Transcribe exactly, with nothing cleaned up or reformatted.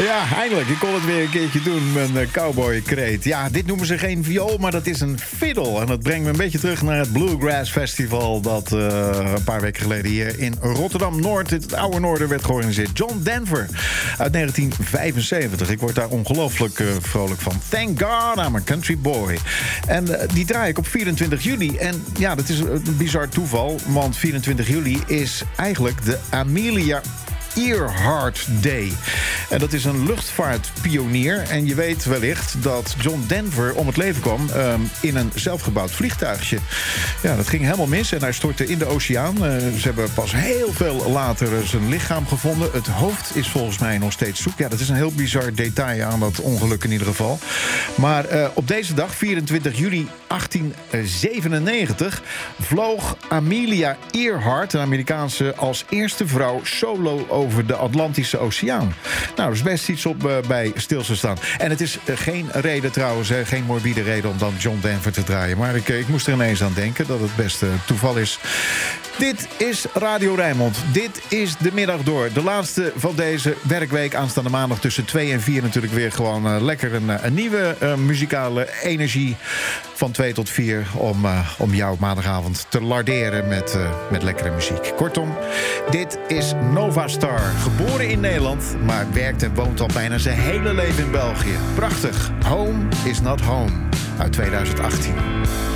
Ja, eindelijk. Ik kon het weer een keertje doen, mijn cowboy-kreet. Ja, dit noemen ze geen viool, maar dat is een fiddle. En dat brengt me een beetje terug naar het Bluegrass Festival... dat uh, een paar weken geleden hier in Rotterdam-Noord... het oude Noorden werd georganiseerd. John Denver uit negentien vijfenzeventig. Ik word daar ongelooflijk uh, vrolijk van. Thank God I'm a country boy. En uh, die draai ik op vierentwintig juli. En ja, dat is een bizar toeval, want vierentwintig juli is eigenlijk de Amelia Earhart Day. En dat is een luchtvaartpionier. En je weet wellicht dat John Denver om het leven kwam um, in een zelfgebouwd vliegtuigje. Ja, dat ging helemaal mis en hij stortte in de oceaan. Uh, ze hebben pas heel veel later zijn lichaam gevonden. Het hoofd is volgens mij nog steeds zoek. Ja, dat is een heel bizar detail aan dat ongeluk in ieder geval. Maar uh, op deze dag, vierentwintig juli achttien zevenennegentig... vloog Amelia Earhart, een Amerikaanse, als eerste vrouw solo over de Atlantische Oceaan. Nou, er is best iets op uh, bij stil te staan. En het is uh, geen reden trouwens, hè, geen morbide reden om dan John Denver te draaien. Maar ik, ik moest er ineens aan denken dat het best uh, toeval is. Dit is Radio Rijnmond. Dit is de middag door. De laatste van deze werkweek. Aanstaande maandag tussen twee en vier natuurlijk weer gewoon uh, lekker een, een nieuwe uh, muzikale energie van twee tot vier om, uh, om jou maandagavond te larderen met, uh, met lekkere muziek. Kortom, dit is Nova Star. Geboren in Nederland, maar werkt en woont al bijna zijn hele leven in België. Prachtig. Home is not home uit tweeduizend achttien.